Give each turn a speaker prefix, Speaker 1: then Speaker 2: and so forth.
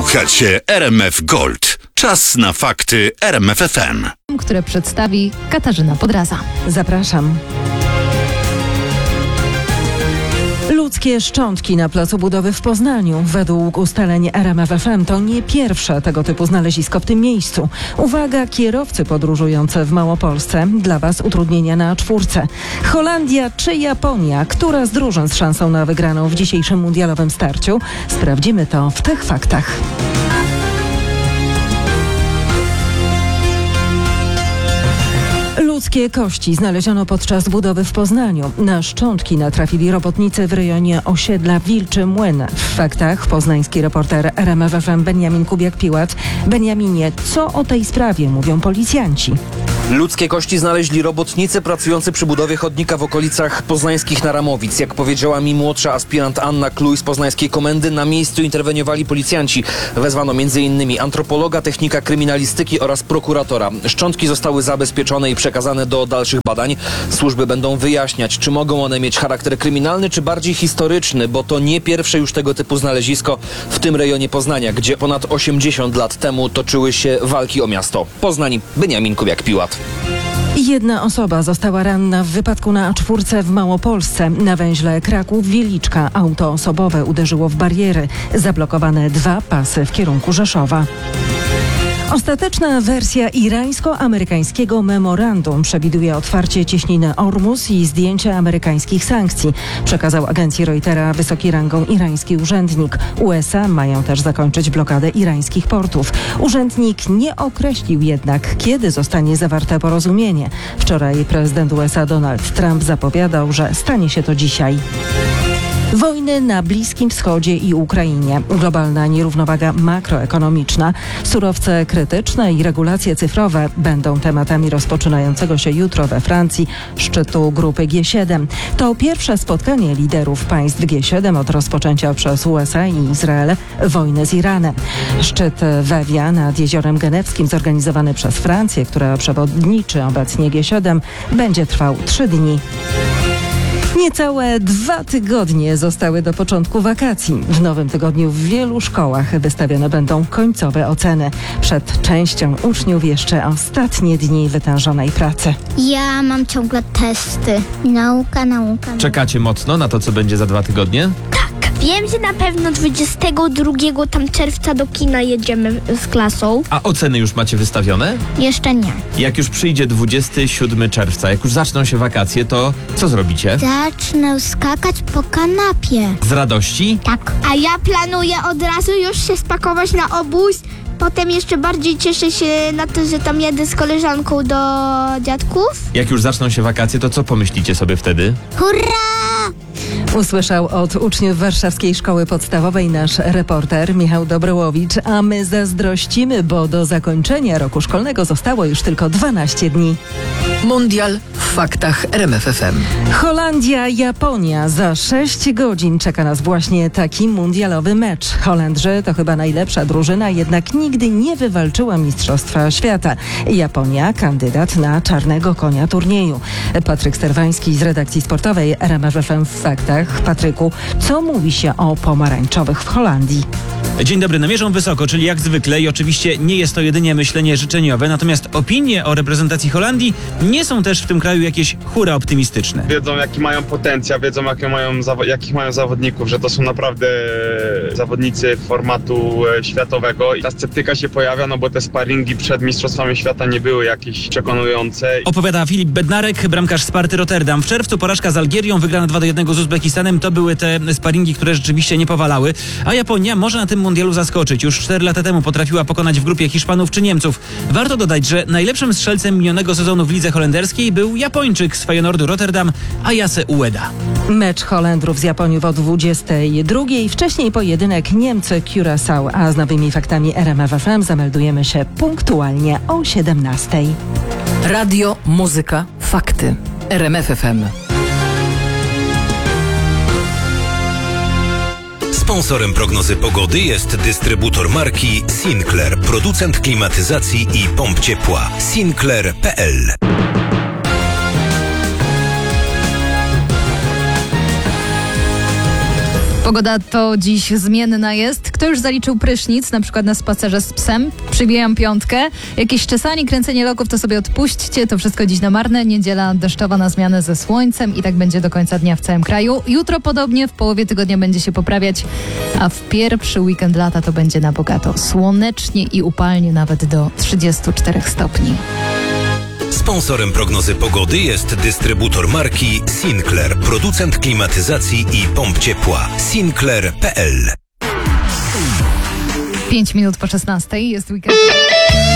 Speaker 1: Słuchacie RMF Gold. Czas na fakty RMF FM,
Speaker 2: które przedstawi Katarzyna Podraza.
Speaker 3: Zapraszam. Ludzkie szczątki na placu budowy w Poznaniu. Według ustaleń RMF FM to nie pierwsze tego typu znalezisko w tym miejscu. Uwaga, kierowcy podróżujący w Małopolsce. Dla Was utrudnienia na A4. Holandia czy Japonia? Która z drużyn z szansą na wygraną w dzisiejszym mundialowym starciu? Sprawdzimy to w tych faktach. Ludzkie kości znaleziono podczas budowy w Poznaniu. Na szczątki natrafili robotnicy w rejonie osiedla Wilczy Młyn. W faktach poznański reporter RMF FM Beniamin Kubiak-Piłat. Beniaminie, co o tej sprawie mówią policjanci?
Speaker 4: Ludzkie kości znaleźli robotnicy pracujący przy budowie chodnika w okolicach poznańskich Naramowic. Jak powiedziała mi młodsza aspirant Anna Kluj z poznańskiej komendy, na miejscu interweniowali policjanci. Wezwano m.in. antropologa, technika kryminalistyki oraz prokuratora. Szczątki zostały zabezpieczone i przekazane do dalszych badań. Służby będą wyjaśniać, czy mogą one mieć charakter kryminalny, czy bardziej historyczny, bo to nie pierwsze już tego typu znalezisko w tym rejonie Poznania, gdzie ponad 80 lat temu toczyły się walki o miasto. Poznań, Beniamin Kubiak-Piłat.
Speaker 3: Jedna osoba została ranna w wypadku na A4 w Małopolsce. Na węźle Kraków-Wieliczka auto osobowe uderzyło w bariery. Zablokowane 2 pasy w kierunku Rzeszowa. Ostateczna wersja irańsko-amerykańskiego memorandum przewiduje otwarcie cieśniny Ormus i zdjęcie amerykańskich sankcji, przekazał agencji Reutera wysoki rangą irański urzędnik. USA mają też zakończyć blokadę irańskich portów. Urzędnik nie określił jednak, kiedy zostanie zawarte porozumienie. Wczoraj prezydent USA Donald Trump zapowiadał, że stanie się to dzisiaj. Wojny na Bliskim Wschodzie i Ukrainie, globalna nierównowaga makroekonomiczna, surowce krytyczne i regulacje cyfrowe będą tematami rozpoczynającego się jutro we Francji szczytu grupy G7. To pierwsze spotkanie liderów państw G7 od rozpoczęcia przez USA i Izrael wojny z Iranem. Szczyt w Ewie nad Jeziorem Genewskim, zorganizowany przez Francję, która przewodniczy obecnie G7, będzie trwał 3 dni. Niecałe 2 tygodnie zostały do początku wakacji. W nowym tygodniu w wielu szkołach wystawione będą końcowe oceny. Przed częścią uczniów jeszcze ostatnie dni wytężonej pracy.
Speaker 5: Ja mam ciągle testy. Nauka.
Speaker 6: Czekacie mocno na to, co będzie za 2 tygodnie?
Speaker 5: Wiem, że na pewno 22 czerwca do kina jedziemy z klasą.
Speaker 6: A oceny już macie wystawione?
Speaker 5: Jeszcze nie.
Speaker 6: Jak już przyjdzie 27 czerwca, jak już zaczną się wakacje, to co zrobicie?
Speaker 5: Zacznę skakać po kanapie.
Speaker 6: Z radości?
Speaker 5: Tak. A ja planuję od razu już się spakować na obóz. Potem jeszcze bardziej cieszę się na to, że tam jadę z koleżanką do dziadków.
Speaker 6: Jak już zaczną się wakacje, to co pomyślicie sobie wtedy?
Speaker 5: Hurra!
Speaker 3: Usłyszał od uczniów Warszawskiej Szkoły Podstawowej nasz reporter Michał Dobrołowicz, a my zazdrościmy, bo do zakończenia roku szkolnego zostało już tylko 12 dni.
Speaker 7: Mundial w faktach RMF FM.
Speaker 3: Holandia, Japonia. Za 6 godzin czeka nas właśnie taki mundialowy mecz. Holendrzy to chyba najlepsza drużyna, jednak nigdy nie wywalczyła Mistrzostwa Świata. Japonia kandydat na czarnego konia turnieju. Patryk Sterwański z redakcji sportowej RMF FM w faktach. Patryku, co mówi się o pomarańczowych w Holandii?
Speaker 8: Dzień dobry, namierzą wysoko, czyli jak zwykle i oczywiście nie jest to jedynie myślenie życzeniowe, natomiast opinie o reprezentacji Holandii nie są też w tym kraju jakieś hura optymistyczne.
Speaker 9: Wiedzą, jaki mają potencjał, wiedzą, jakich mają zawodników, że to są naprawdę zawodnicy formatu światowego i ta sceptyka się pojawia, no bo te sparingi przed Mistrzostwami Świata nie były jakieś przekonujące.
Speaker 8: Opowiada Filip Bednarek, bramkarz Sparty Rotterdam. W czerwcu porażka z Algierią, wygrana 2-1 z Uzbekistanem, to były te sparingi, które rzeczywiście nie powalały, a Japonia może na tym mundialu zaskoczyć. Już 4 lata temu potrafiła pokonać w grupie Hiszpanów czy Niemców. Warto dodać, że najlepszym strzelcem minionego sezonu w lidze holenderskiej był Japończyk z Feyenoordu Rotterdam, Ayase Ueda.
Speaker 3: Mecz Holendrów z Japonią o 22. Wcześniej pojedynek Niemcy-Curaçao, a z nowymi faktami RMF FM zameldujemy się punktualnie o 17.
Speaker 7: Radio, muzyka, fakty. RMF FM.
Speaker 1: Sponsorem prognozy pogody jest dystrybutor marki Sinclair, producent klimatyzacji i pomp ciepła. Sinclair.pl.
Speaker 2: Pogoda to dziś zmienna jest. Kto już zaliczył prysznic, na przykład na spacerze z psem? Przybijam piątkę. Jakieś czesanie, kręcenie loków to sobie odpuśćcie. To wszystko dziś na marne. Niedziela deszczowa na zmianę ze słońcem i tak będzie do końca dnia w całym kraju. Jutro podobnie, w połowie tygodnia będzie się poprawiać, a w pierwszy weekend lata to będzie na bogato. Słonecznie i upalnie nawet do 34 stopni.
Speaker 1: Sponsorem prognozy pogody jest dystrybutor marki Sinclair, producent klimatyzacji i pomp ciepła. Sinclair.pl
Speaker 2: 5 minut po 16 jest weekend.